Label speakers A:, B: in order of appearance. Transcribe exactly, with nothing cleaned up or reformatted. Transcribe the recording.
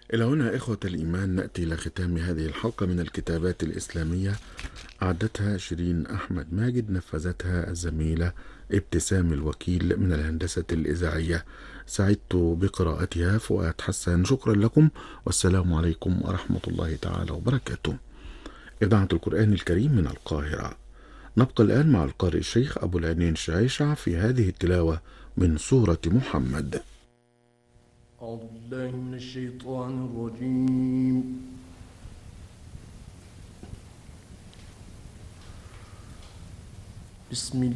A: إلى هنا إخوة الإيمان نأتي إلى ختام هذه الحلقة من الكتابات الإسلامية. أعدتها شيرين أحمد ماجد، نفذتها الزميلة ابتسام الوكيل من الهندسة الإذاعية. سعدت بقراءتها فؤاد حسن، شكرا لكم، والسلام عليكم ورحمة الله تعالى وبركاته. إذاعة القرآن الكريم من القاهرة. نبقى الآن مع القارئ الشيخ أبو العينين شعيشع في هذه التلاوة من سورة محمد.
B: أعوذ بالله من الشيطان الرجيم. بسم